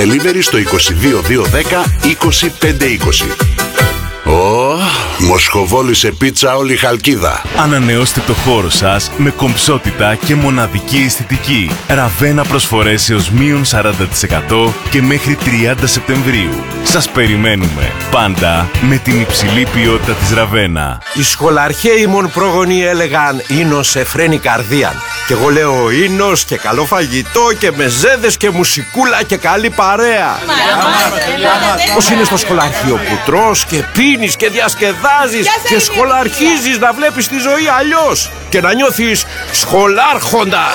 Delivery στο 22210 20520. Μοσχοβόλησε πίτσα όλη η Χαλκίδα. Ανανεώστε το χώρο σας με κομψότητα και μοναδική αισθητική. Ραβένα προσφορές έως μείον 40% και μέχρι 30 Σεπτεμβρίου. Σας περιμένουμε πάντα με την υψηλή ποιότητα της Ραβένα. Οι σχολαρχαίοι μον πρόγονοι έλεγαν «Ίνος εφραίνει καρδίαν». Και εγώ λέω «Ίνος και καλό φαγητό και μεζέδες και μουσικούλα και καλή παρέα». Πώς είναι στο σχολαρχείο που τρως και πίνεις και διασκεδάζεις και σχολαρχίζεις να βλέπεις τη ζωή αλλιώς και να νιώθεις σχολάρχοντας.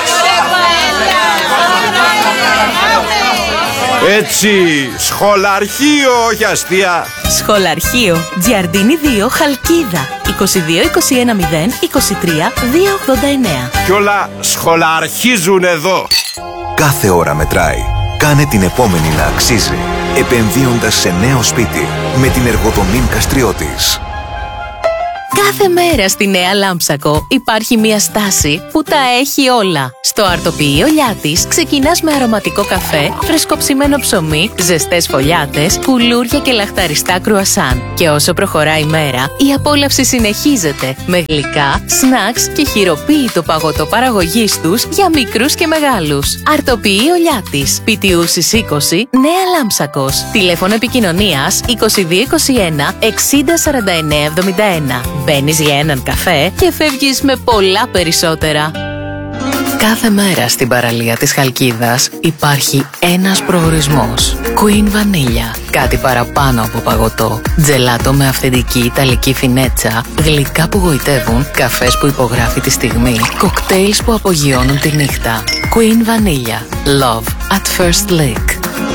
Έτσι, σχολαρχείο, όχι αστεία. Σχολαρχείο, Τζιαρντίνη 2, Χαλκίδα, 22 21 0 23 289. Κι όλα σχολαρχίζουν εδώ. Κάθε ώρα μετράει. Κάνε την επόμενη να αξίζει, επενδύοντας σε νέο σπίτι με την Εργοδομήν Καστριώτης. Κάθε μέρα στη Νέα Λάμψακο υπάρχει μια στάση που τα έχει όλα. Στο αρτοποιείο Λιάτης ξεκινάς με αρωματικό καφέ, φρεσκοψημένο ψωμί, ζεστές φωλιάτες, κουλούρια και λαχταριστά κρουασάν. Και όσο προχωράει η μέρα, η απόλαυση συνεχίζεται με γλυκά, σνακς και χειροποίητο παγωτό παραγωγής τους για μικρούς και μεγάλους. Αρτοποιείο Λιάτης, Πιτιούσης 20, Νέα Λάμψακος. Τηλέφωνο επικοινωνίας 2221 60 49 71. Μπαίνεις για έναν καφέ και φεύγεις με πολλά περισσότερα. Κάθε μέρα στην παραλία της Χαλκίδας υπάρχει ένας προορισμός. Queen Vanilla. Κάτι παραπάνω από παγωτό. Τζελάτο με αυθεντική ιταλική φινέτσα. Γλυκά που γοητεύουν. Καφές που υπογράφει τη στιγμή. Κοκτέιλς που απογειώνουν τη νύχτα. Queen Vanilla. Love at first lick.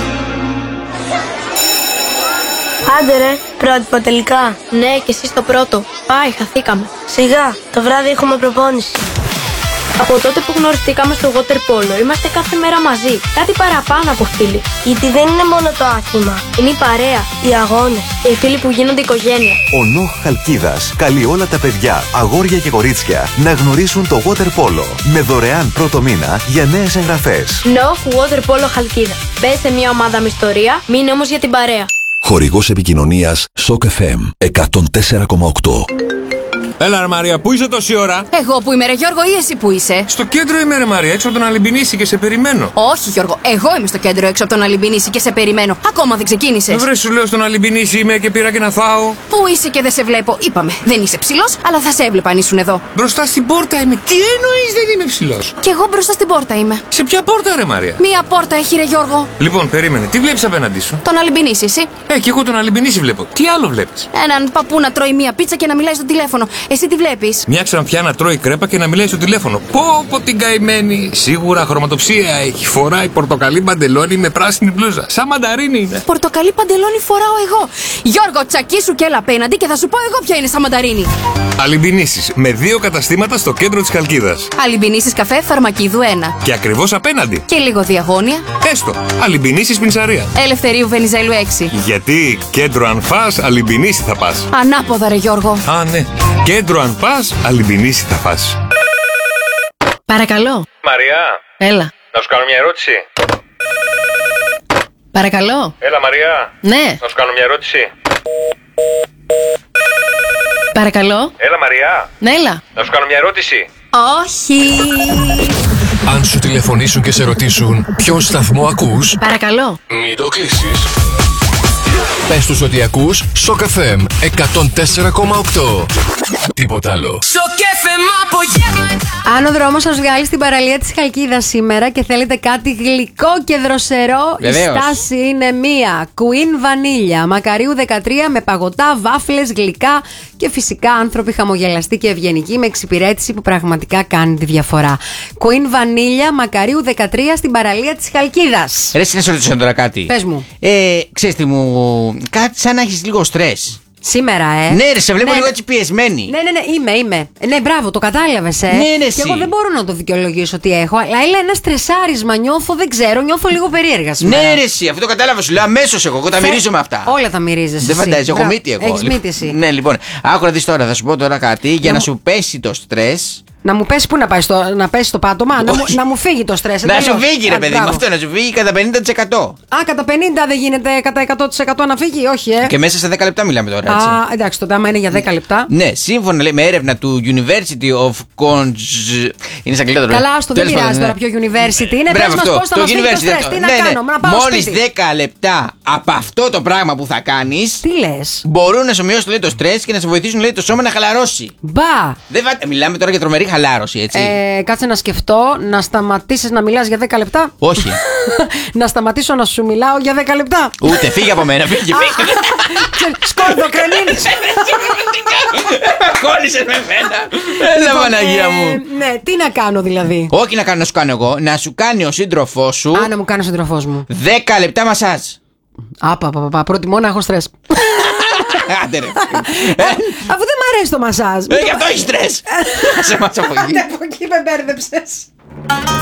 Άντε ρε, πρότυπο τελικά. Ναι, και εσύ στο πρώτο. Πάει, χαθήκαμε. Σιγά, το βράδυ έχουμε προπόνηση. Από τότε που γνωριστήκαμε στο water polo, είμαστε κάθε μέρα μαζί. Κάτι παραπάνω από φίλοι. Γιατί δεν είναι μόνο το άθλημα. Είναι η παρέα, οι αγώνες και οι φίλοι που γίνονται οικογένεια. Ο ΝΟΧ Χαλκίδας καλεί όλα τα παιδιά, αγόρια και κορίτσια να γνωρίσουν το water polo με δωρεάν πρώτο μήνα για νέες εγγραφές. ΝΟΧ Water Polo Χαλκίδα. Μπες σε μια ομάδα με ιστορία, μείνε όμως για την παρέα. Χορηγός επικοινωνίας Shock FM 104,8. Έλα ρε Μαρία, πού είσαι τόση ώρα? Εγώ που είμαι ρε Γιώργο ή εσύ που είσαι? Στο κέντρο είμαι ρε Μαρία, έξω από τον Αλυμπινίση και σε περιμένω. Όχι Γιώργο, εγώ είμαι στο κέντρο έξω από τον Αλυμπινίση και σε περιμένω. Ακόμα δεν ξεκίνησες. Βρε, σου λέω στον Αλυμπινίση είμαι και πήρα και να φάω. Πού είσαι και δεν σε βλέπω? Είπαμε, δεν είσαι ψηλός, αλλά θα σε έβλεπα αν ήσουν εδώ. Μπροστά στην πόρτα είμαι. Τι εννοείς δεν είμαι ψηλός? Κι εγώ μπροστά στην πόρτα είμαι. Σε ποια πόρτα ρε Μαρία? Μία πόρτα έχει ρε Γιώργο. Λοιπόν, περίμενε, τι βλέπεις απέναντί σου? Τον Αλυμπινίση, εσύ? Κι εγώ τον Αλυμπινίση βλέπω. Τι άλλο βλέπεις? Έναν παππού να τρώει μία πίτσα και να μιλάει στο τηλέφωνο. Εσύ τι βλέπεις? Μια ξανθιά να τρώει κρέπα και να μιλάει στο τηλέφωνο. Πω την καημένη. Σίγουρα χρωματοψία έχει. Φοράει πορτοκαλί παντελόνι με πράσινη μπλούζα. Σαν μανταρίνι είναι. Πορτοκαλί παντελόνι φοράω εγώ. Γιώργο, τσακίσου και έλα απέναντι και θα σου πω εγώ ποια είναι σαν μανταρίνι. Αλυμπινίσεις με 2 καταστήματα στο κέντρο της Χαλκίδας. Αλυμπινίσεις καφέ Φαρμακίδου 1. Και ακριβώς απέναντι. Και λίγο διαγώνια. Έστω. Αλυμπινίσεις Πινσαρία. Ελευθερίου Βενιζέλου 6. Γιατί κέντρο αν φας, Αλυμπινίση θα πας. Ανάποδα ρε Γιώργο. Α, ναι. Κέντρο αν πας, Αλυμπινίση θα φας. Παρακαλώ. Μαριά. Έλα. Να σου κάνω μια ερώτηση. Παρακαλώ. Έλα Μαριά. Ναι. Να σου κάνω μια ερώτηση. Παρακαλώ. Έλα Μαριά. Ναι, έλα. Να σου κάνω μια ερώτηση. Όχι. Αν σου τηλεφωνήσουν και σε ρωτήσουν ποιον σταθμό ακούς, Παρακαλώ. μην το κλείσεις. Πες τους ότι ακούς Shock FM 104,8. Τίποτα άλλο. Αν ο δρόμος σας βγάλει στην παραλία της Χαλκίδας σήμερα και θέλετε κάτι γλυκό και δροσερό, βεβαίως, η στάση είναι μία. Queen Vanilla, Μακαρίου 13 με παγωτά, βάφλες, γλυκά και φυσικά άνθρωποι χαμογελαστοί και ευγενικοί με εξυπηρέτηση που πραγματικά κάνει τη διαφορά. Queen Vanilla, Μακαρίου 13 στην παραλία της Χαλκίδας. Ρε, να σε ρωτήσω τώρα κάτι. Πες μου. Ξέρεις τι μου. Κάτι σαν να έχεις λίγο στρες. Σήμερα, Ναι, ρε, σε βλέπω λίγο έτσι πιεσμένη. Ναι, είμαι. Ναι, μπράβο, το κατάλαβες, Ναι, και εγώ δεν μπορώ να το δικαιολογήσω τι έχω, αλλά είναι ένα στρεσάρισμα. Νιώθω, δεν ξέρω, νιώθω λίγο περίεργα σήμερα. Ναι, ρε, εσύ, αυτό το κατάλαβα, σου λέω αμέσως εγώ τα μυρίζομαι αυτά. Όλα τα μυρίζεσαι. Δεν φαντάζεσαι, έχω μύτη εγώ. Έχεις μύτη εσύ. Ναι, λοιπόν, άκου να δεις τώρα, θα σου πω τώρα κάτι για να σου πέσει το στρες. Να μου πέσει πού να πέσει στο πάτωμα, να μου φύγει το στρες. Να σου φύγει, ρε παιδί μου, αυτό να σου φύγει κατά 50%. Κατά 50 δεν γίνεται κατά 100% να φύγει, όχι, Και μέσα σε 10 λεπτά μιλάμε τώρα, έτσι. Εντάξει, τότε άμα είναι για 10 λεπτά. Ναι, σύμφωνα λέει, με έρευνα του University of είναι σαν αγγλικά. Καλά, άστο, δεν πειράζει τώρα ποιο university είναι. Πες μας πώς θα μας φύγει το στρες, τι να κάνω, να πάω μόλις σπίτι. 10 λεπτά από αυτό το πράγμα που θα κάνεις, τι λες, μπορούν να σου μειώσουν, λέει, το στρες και να σε βοηθήσουν, λέει, το σώμα να χαλαρώσει. Μπα! Μιλάμε τώρα για τρομερή χαλάρωση, έτσι. Κάτσε να σκεφτώ, να σταματήσεις να μιλάς για 10 λεπτά. Όχι. Να σταματήσω να σου μιλάω για 10 λεπτά. Ούτε, φύγε από μένα, φύγε. Σκόρδο, κρανίνης. Κόλλησες με μένα. Έλα, Παναγία μου. Ναι, τι να κάνω δηλαδή. Όχι να κάνω, να σου κάνω εγώ. Να σου κάνει ο σύντροφός σου. Να μου κάνει ο σύντροφός μου 10 λεπτά μασάζ. Προτιμώ να έχω στρες. Άντε ρε. Αφού δεν μ' αρέσει το μασάζ. Γι' αυτό έχει στρες. Σε μας από εκεί. Από εκεί με μπέρδεψες.